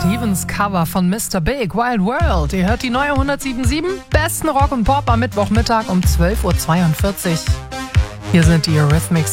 Stevens Cover von Mr. Big, Wild World. Ihr hört die neue 107.7, besten Rock und Pop am Mittwochmittag um 12.42 Uhr. Hier sind die Eurythmics